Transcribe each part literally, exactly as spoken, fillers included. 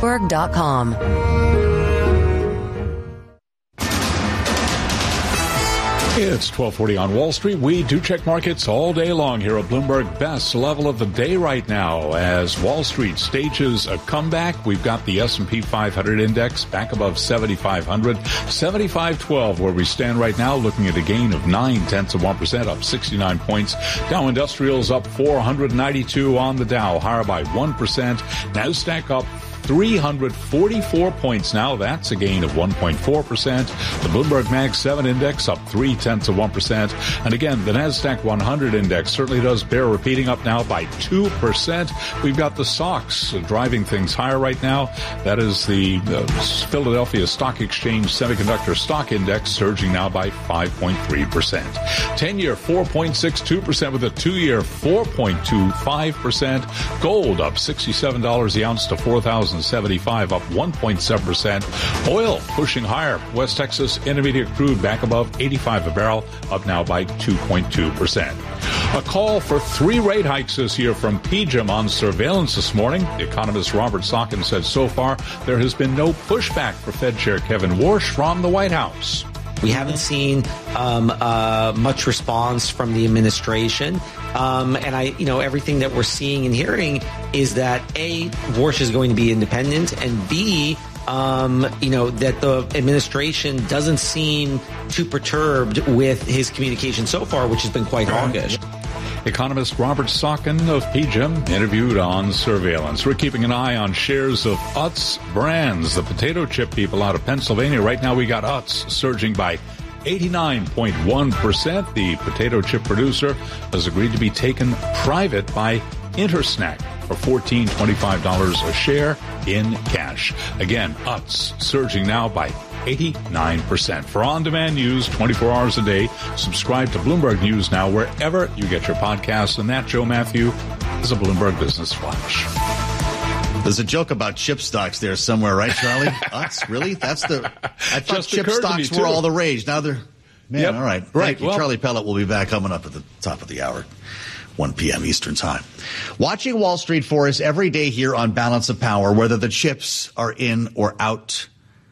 Bloomberg dot com. It's twelve forty on Wall Street. We do check markets all day long here at Bloomberg. Best level of the day right now as Wall Street stages a comeback. We've got the S and P five hundred index back above seventy-five hundred, seventy-five twelve where we stand right now, looking at a gain of nine tenths of one percent, up sixty-nine points. Dow Industrials up four hundred ninety-two on the Dow, higher by one percent. NASDAQ up three hundred forty-four points now. That's a gain of one point four percent. The Bloomberg Mag seven index up three tenths of one percent. And again, the NASDAQ one hundred index certainly does bear repeating, up now by two percent. We've got the S O X driving things higher right now. That is the uh, Philadelphia Stock Exchange Semiconductor Stock Index surging now by five point three percent. ten-year four point six two percent with a two-year four point two five percent. Gold up sixty-seven dollars the ounce to four thousand seventy-five, up one point seven percent. Oil pushing higher. West Texas Intermediate crude back above eighty-five a barrel, up now by two point two percent. A call for three rate hikes this year from P G I M on surveillance this morning. The economist Robert Sotkin said so far there has been no pushback for Fed Chair Kevin Warsh from the White House. We haven't seen um, uh, much response from the administration. Um, and I, you know, everything that we're seeing and hearing is that A, Warsh is going to be independent, and B, um, you know, that the administration doesn't seem too perturbed with his communication so far, which has been quite hawkish. Economist Robert Sotkin of P G I M interviewed on surveillance. We're keeping an eye on shares of Utz Brands, the potato chip people out of Pennsylvania. Right now we got Utz surging by eighty-nine point one percent. The potato chip producer has agreed to be taken private by Intersnack for fourteen dollars and twenty-five cents a share in cash. Again, Utz surging now by eighty-nine percent. For on-demand news twenty-four hours a day, subscribe to Bloomberg News now wherever you get your podcasts. And that, Joe Matthew, is a Bloomberg Business Flash. There's a joke about chip stocks there somewhere, right, Charlie? Utz, really? That's the. I thought Just chip stocks were all the rage. Now they're. Man, Yep. all right. Thank Right. you. Well, Charlie Pellet will be back coming up at the top of the hour, one p.m. Eastern Time. Watching Wall Street for us every day here on Balance of Power, whether the chips are in or out.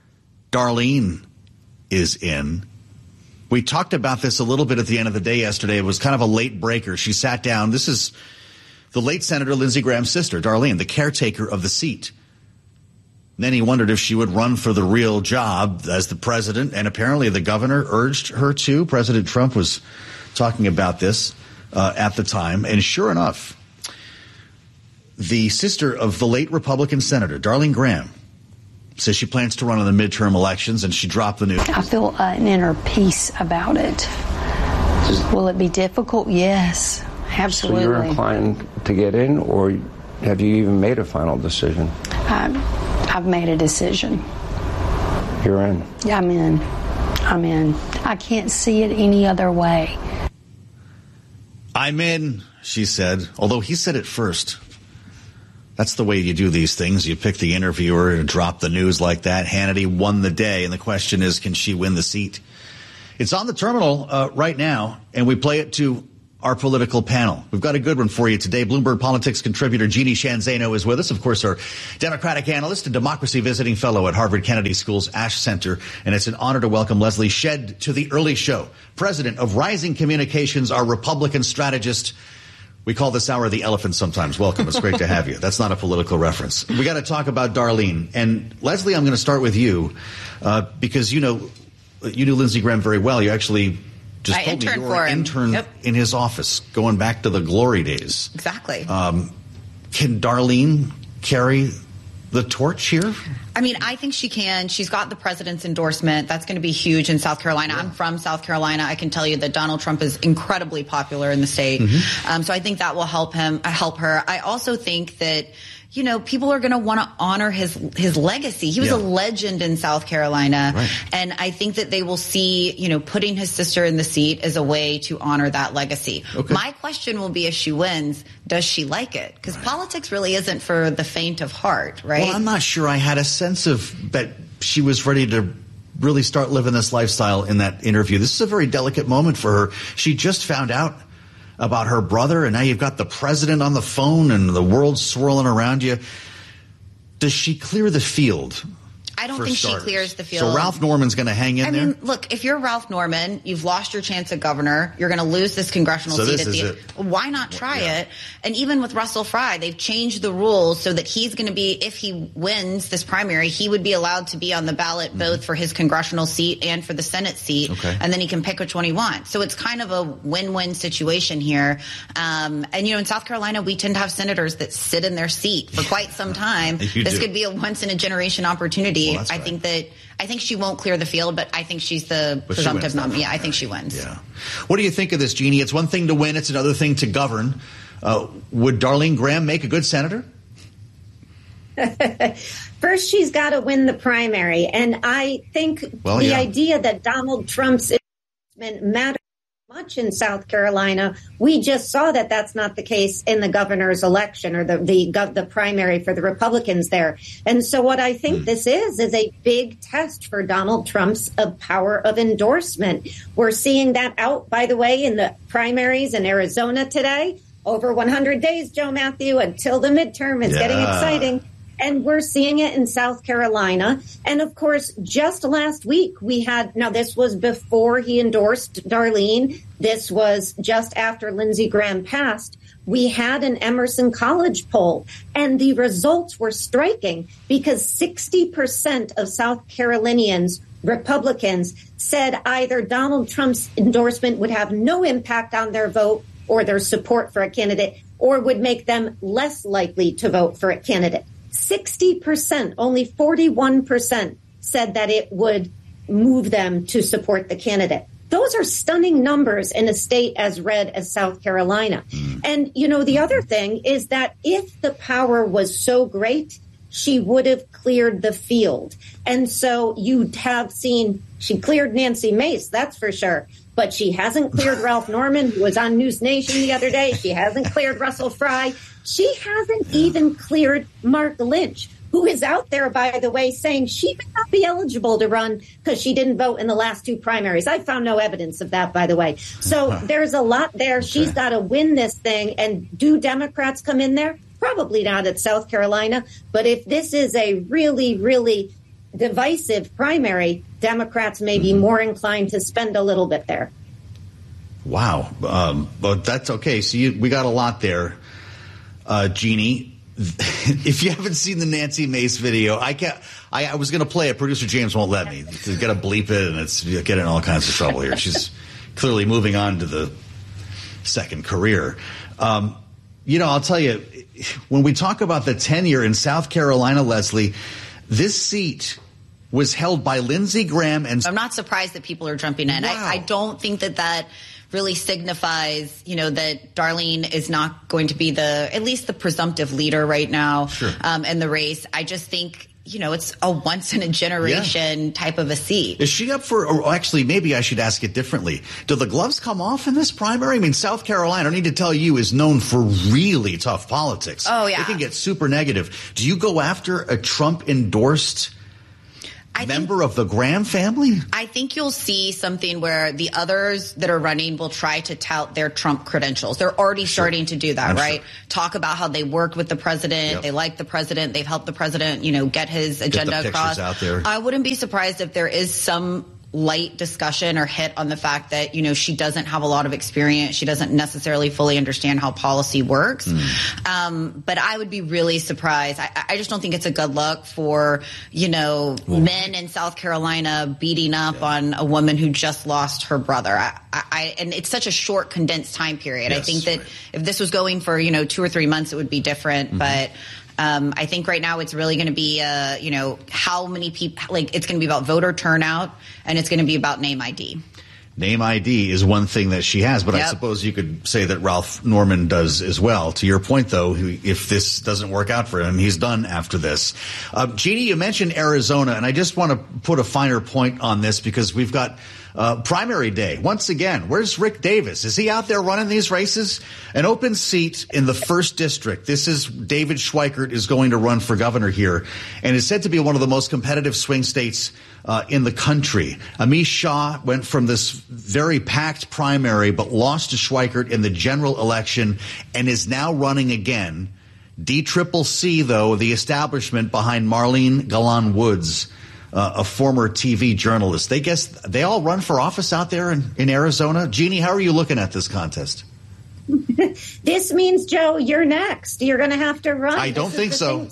Darlene is in. We talked about this a little bit at the end of the day yesterday. It was kind of a late breaker. She sat down. This is the late Senator Lindsey Graham's sister, Darlene, the caretaker of the seat. And then he wondered if she would run for the real job as the president, and apparently the governor urged her to. President Trump was talking about this uh, at the time, and sure enough, the sister of the late Republican senator, Darlene Graham, says she plans to run in the midterm elections, and she dropped the news. I feel uh, an inner peace about it. Will it be difficult? Yes, absolutely. So you're inclined to get in, or have you even made a final decision? I, I've made a decision. You're in. Yeah, I'm in. I'm in. I can't see it any other way. I'm in, she said, although he said it first. That's the way you do these things. You pick the interviewer and drop the news like that. Hannity won the day, and the question is, can she win the seat? It's on the terminal uh, right now, and we play it to our political panel. We've got a good one for you today. Bloomberg Politics contributor Jeannie Sheehan Zaino is with us. Of course, our Democratic analyst and democracy visiting fellow at Harvard Kennedy School's Ash Center. And it's an honor to welcome Leslie Shedd to the early show. President of Rising Communications, our Republican strategist. We call this hour the elephant sometimes. Welcome. It's great to have you. That's not a political reference. We got to talk about Darlene. And Leslie, I'm going to start with you uh, because you know you knew Lindsey Graham very well. You actually just I told me you interned were for an him. intern Yep. in his office, going back to the glory days. Exactly. Um, can Darlene carry the torch here? I mean, I think she can. She's got the president's endorsement. That's going to be huge in South Carolina. Yeah. I'm from South Carolina. I can tell you that Donald Trump is incredibly popular in the state. Mm-hmm. Um, so I think that will help him, uh, help her. I also think that, you know, people are going to want to honor his his legacy. He was yeah. a legend in South Carolina. Right. And I think that they will see, you know, putting his sister in the seat as a way to honor that legacy. Okay. My question will be, if she wins, does she like it? Because right. politics really isn't for the faint of heart, right? Well, I'm not sure I had a sense of that she was ready to really start living this lifestyle in that interview. This is a very delicate moment for her. She just found out about her brother, and now you've got the president on the phone and the world swirling around you. Does she clear the field? I don't think starters? she clears the field. So Ralph Norman's going to hang in I there? mean, look, if you're Ralph Norman, you've lost your chance at governor. You're going to lose this congressional so seat this at the is end. it. Why not try yeah. it? And even with Russell Fry, they've changed the rules so that he's going to be, if he wins this primary, he would be allowed to be on the ballot mm-hmm. both for his congressional seat and for the Senate seat. Okay. And then he can pick which one he wants. So it's kind of a win-win situation here. Um, and, you know, in South Carolina, we tend to have senators that sit in their seat for quite some time. You this do. could be a once-in-a-generation opportunity. Well, I right. think that I think she won't clear the field, but I think she's the But she presumptive wins, nominee. Yeah, I think she wins. Yeah. What do you think of this, Jeannie? It's one thing to win. It's another thing to govern. Uh, would Darlene Graham make a good senator? First, she's got to win the primary. And I think well, the yeah. idea that Donald Trump's endorsement matters much in South Carolina, we just saw that that's not the case in the governor's election or the the, gov- the primary for the Republicans there. And so what I think mm. this is is a big test for Donald Trump's uh, power of endorsement. We're seeing that out, by the way, in the primaries in Arizona today. Over one hundred days, Joe Matthew, until the midterm. It's yeah. getting exciting. And we're seeing it in South Carolina. And of course, just last week we had, now this was before he endorsed Darlene. This was just after Lindsey Graham passed. We had an Emerson College poll and the results were striking because sixty percent of South Carolinians, Republicans, said either Donald Trump's endorsement would have no impact on their vote or their support for a candidate or would make them less likely to vote for a candidate. sixty percent, only forty-one percent said that it would move them to support the candidate. Those are stunning numbers in a state as red as South Carolina. Mm. And, you know, the other thing is that if the power was so great, she would have cleared the field. And so you'd have seen she cleared Nancy Mace, that's for sure. But she hasn't cleared Ralph Norman, who was on News Nation the other day. She hasn't cleared Russell Fry. She hasn't yeah. even cleared Mark Lynch, who is out there, by the way, saying she may not be eligible to run because she didn't vote in the last two primaries. I found no evidence of that, by the way. So uh-huh. there's a lot there. Okay. She's got to win this thing. And do Democrats come in there? Probably not at South Carolina. But if this is a really, really divisive primary, Democrats may be more inclined to spend a little bit there. Wow. Um, but that's okay. So you, we got a lot there. Uh, Jeannie, if you haven't seen the Nancy Mace video, I can't. I, I was going to play it. Producer James won't let me. Got to bleep it, and it's you get in all kinds of trouble here. She's clearly moving on to the second career. Um, you know, I'll tell you, when we talk about the tenure in South Carolina, Leslie, this seat was held by Lindsey Graham, and I'm not surprised that people are jumping in. Wow. I, I don't think that that really signifies, you know, that Darlene is not going to be the, at least the presumptive leader right now sure. um, in the race. I just think, you know, it's a once in a generation yeah. type of a seat. Is she up for, or actually, maybe I should ask it differently. Do the gloves come off in this primary? I mean, South Carolina, I don't need to tell you, is known for really tough politics. Oh, yeah. It can get super negative. Do you go after a Trump endorsed I member think, of the Graham family? I think you'll see something where the others that are running will try to tout their Trump credentials. They're already sure. starting to do that, I'm right? Sure. Talk about how they worked with the president. Yep. They like the president. They've helped the president, you know, get his agenda get the across. Out there. I wouldn't be surprised if there is some light discussion or hit on the fact that, you know, she doesn't have a lot of experience. She doesn't necessarily fully understand how policy works. Mm. Um, but I would be really surprised. I, I just don't think it's a good look for, you know, Ooh. men in South Carolina beating up yeah. on a woman who just lost her brother. I, I, and it's such a short, condensed time period. Yes, I think that right. if this was going for, you know, two or three months, it would be different. Mm-hmm. But Um, I think right now it's really going to be, uh, you know, how many people, like it's going to be about voter turnout and it's going to be about name I D. Name I D is one thing that she has, but yep. I suppose you could say that Ralph Norman does as well. To your point, though, if this doesn't work out for him, he's done after this. Uh, Jeannie, you mentioned Arizona, and I just want to put a finer point on this because we've got Uh, primary day. Once again, where's Rick Davis? Is he out there running these races? An open seat in the first district. This is David Schweikert is going to run for governor here and is said to be one of the most competitive swing states uh, in the country. Amish Shah went from this very packed primary but lost to Schweikert in the general election and is now running again. D Triple C, though, the establishment behind Marlene Galan Woods, uh, a former T V journalist, they guess they all run for office out there in, in Arizona. Jeannie, how are you looking at this contest? This means, Joe, you're next. You're going to have to run. I don't think so.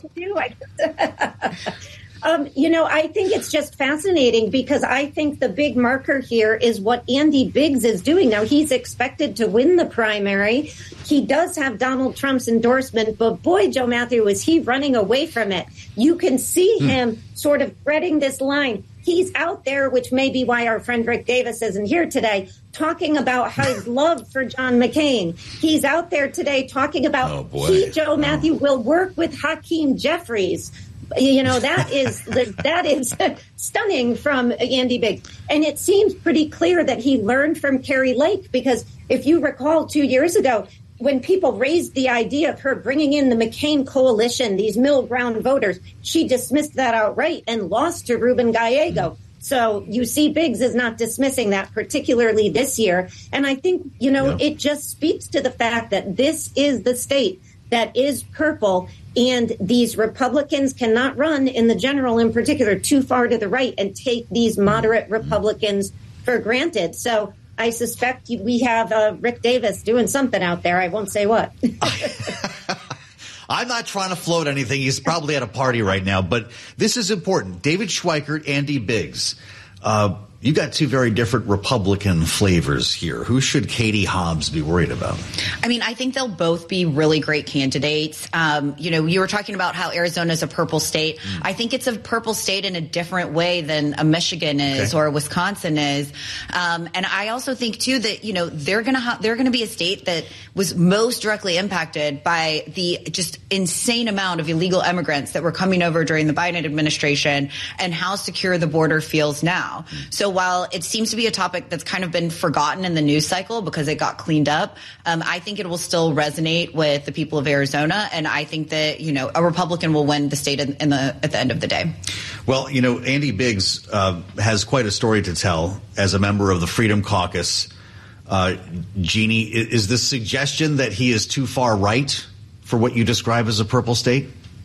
Um, you know, I think it's just fascinating because I think the big marker here is what Andy Biggs is doing. Now, he's expected to win the primary. He does have Donald Trump's endorsement, but boy, Joe Matthew, is he running away from it. You can see hmm. him sort of threading this line. He's out there, which may be why our friend Rick Davis isn't here today, talking about his love for John McCain. He's out there today talking about oh, he, Joe Matthew, oh. will work with Hakeem Jeffries. You know, that is the, that is stunning from Andy Biggs. And it seems pretty clear that he learned from Kari Lake, because if you recall two years ago, when people raised the idea of her bringing in the McCain coalition, these middle ground voters, she dismissed that outright and lost to Ruben Gallego. So you see, Biggs is not dismissing that, particularly this year. And I think, you know, yeah. it just speaks to the fact that this is the state that is purple, and these Republicans cannot run in the general in particular too far to the right and take these moderate Republicans for granted. So I suspect we have uh, Rick Davis doing something out there. I won't say what. I'm not trying to float anything. He's probably at a party right now, but this is important. David Schweikert, Andy Biggs. Uh, you got two very different Republican flavors here. Who should Katie Hobbs be worried about? I mean, I think they'll both be really great candidates. Um, you know, you were talking about how Arizona is a purple state. Mm. I think it's a purple state in a different way than a Michigan is okay. or a Wisconsin is. Um, and I also think, too, that, you know, they're going to ha- they're going to be a state that was most directly impacted by the just insane amount of illegal immigrants that were coming over during the Biden administration and how secure the border feels now. Mm. So while it seems to be a topic that's kind of been forgotten in the news cycle because it got cleaned up, um, I think it will still resonate with the people of Arizona. And I think that, you know, a Republican will win the state in, in the at the end of the day. Well, you know, Andy Biggs uh, has quite a story to tell as a member of the Freedom Caucus. Uh, Jeannie, is the suggestion that he is too far right for what you describe as a purple state?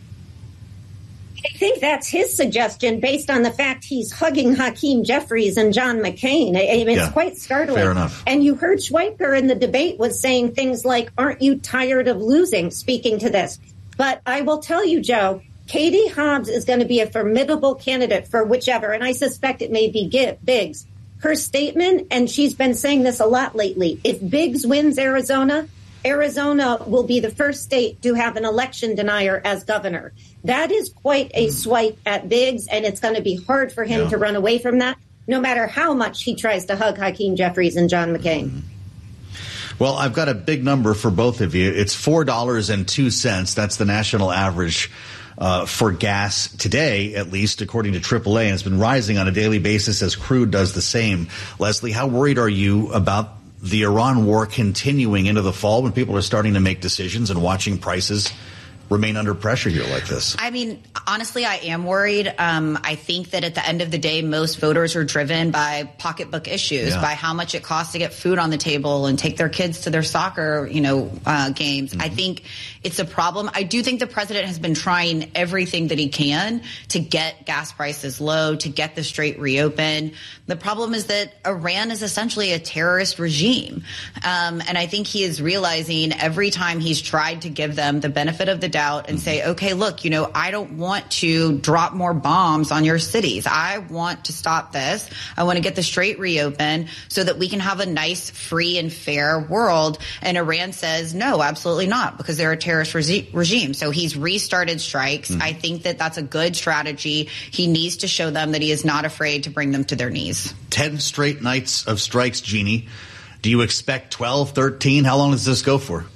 I think that's his suggestion based on the fact he's hugging Hakeem Jeffries and John McCain. I mean, it's yeah, quite startling. Fair enough. And you heard Schweikert in the debate was saying things like, aren't you tired of losing, speaking to this. But I will tell you, Joe, Katie Hobbs is going to be a formidable candidate for whichever, and I suspect it may be Biggs. Her statement, and she's been saying this a lot lately, if Biggs wins Arizona, Arizona will be the first state to have an election denier as governor. That is quite a swipe at Biggs, and it's going to be hard for him yeah. to run away from that, no matter how much he tries to hug Hakeem Jeffries and John McCain. Well, I've got a big number for both of you. It's four dollars and two cents. That's the national average uh, for gas today, at least, according to triple A, and it's been rising on a daily basis as crude does the same. Leslie, how worried are you about the Iran war continuing into the fall when people are starting to make decisions and watching prices remain under pressure here like this? I mean, honestly, I am worried. Um, I think that at the end of the day, most voters are driven by pocketbook issues, yeah. by how much it costs to get food on the table and take their kids to their soccer, you know, uh, games. Mm-hmm. I think it's a problem. I do think the president has been trying everything that he can to get gas prices low, to get the Strait reopened. The problem is that Iran is essentially a terrorist regime. Um, and I think he is realizing every time he's tried to give them the benefit of the doubt and say, okay, look, you know, I don't want to drop more bombs on your cities. I want to stop this. I want to get the Strait reopened so that we can have a nice, free and fair world. And Iran says, no, absolutely not, because they're a terrorist re- regime. So he's restarted strikes. Mm-hmm. I think that that's a good strategy. He needs to show them that he is not afraid to bring them to their knees. Ten straight nights of strikes, Jeannie. Do you expect twelve, thirteen? How long does this go for?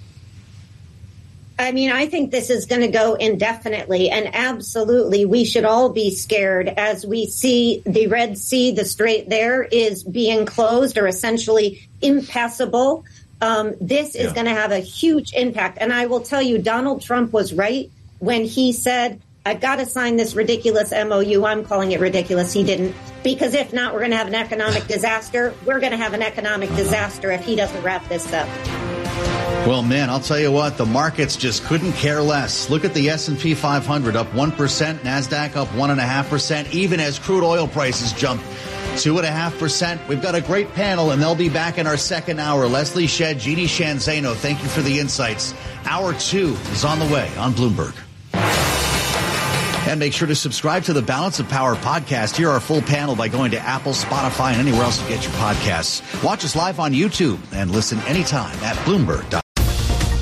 I mean, I think this is going to go indefinitely, and absolutely we should all be scared as we see the Red Sea, the Strait there, is being closed or essentially impassable. Um, this is yeah. going to have a huge impact. And I will tell you, Donald Trump was right when he said, I've got to sign this ridiculous M O U. I'm calling it ridiculous. He didn't. Because if not, we're going to have an economic disaster. We're going to have an economic disaster if he doesn't wrap this up. Well, man, I'll tell you what, the markets just couldn't care less. Look at the S and P five hundred up one percent, NASDAQ up one point five percent, even as crude oil prices jump two point five percent. We've got a great panel, and they'll be back in our second hour. Leslie Shedd, Jeannie Shanzano, thank you for the insights. Hour two is on the way on Bloomberg. And make sure to subscribe to the Balance of Power podcast. Hear our full panel by going to Apple, Spotify, and anywhere else you get your podcasts. Watch us live on YouTube and listen anytime at Bloomberg dot com.